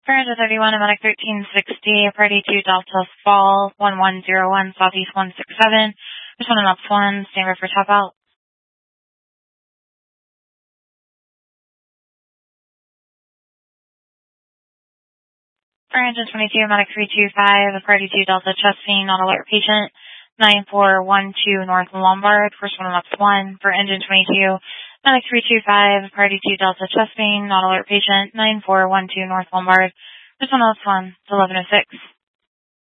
Fahrenheit 31, Medic 1360, Party 2 Delta Fall, 1101, Southeast 167. Just one up 1, stand by for top out. Fahrenheit 22, Medic 325, Party 2 Delta Chesapeake, not alert patient, 9412 North Lombard, first one up 1, for engine 22, Medic 325, Party 2 Delta Chesapeake, not alert patient, 9412 North Lombard, first one up 1, it's 1106.